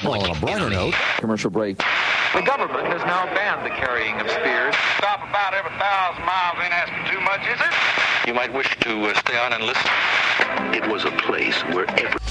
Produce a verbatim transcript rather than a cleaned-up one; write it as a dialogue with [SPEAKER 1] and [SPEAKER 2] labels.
[SPEAKER 1] Well, on a brighter note,
[SPEAKER 2] commercial break.
[SPEAKER 3] The government has now banned the carrying of spears.
[SPEAKER 4] Stop about every thousand miles ain't asking too much, is it?
[SPEAKER 5] You might wish to uh, stay on and listen.
[SPEAKER 6] It was a place where every...